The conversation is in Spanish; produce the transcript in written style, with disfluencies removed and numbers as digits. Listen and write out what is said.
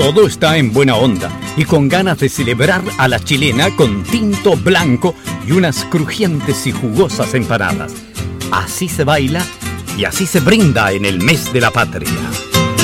Todo está en buena onda y con ganas de celebrar a la chilena con tinto blanco y unas crujientes y jugosas empanadas. Así se baila y así se brinda en el mes de la patria.